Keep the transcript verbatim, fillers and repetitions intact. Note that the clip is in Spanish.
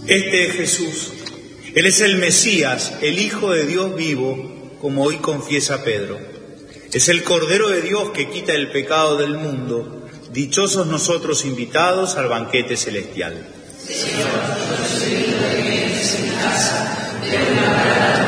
Este es Jesús. Él es el Mesías, el Hijo de Dios vivo, como hoy confiesa Pedro. Es el Cordero de Dios que quita el pecado del mundo. Dichosos nosotros invitados al banquete celestial. Señor, yo soy digno de que entres en mi casa, de una palabra